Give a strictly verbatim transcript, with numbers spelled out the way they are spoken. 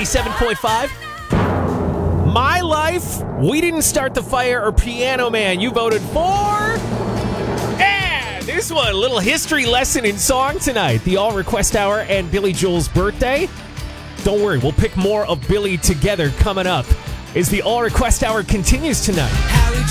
eighty-seven point five. My Life, We Didn't Start the Fire, or Piano Man. You voted for... And this one, a little history lesson in song tonight. The All Request Hour and Billy Joel's birthday. Don't worry, we'll pick more of Billy together coming up as the All Request Hour continues tonight. Harry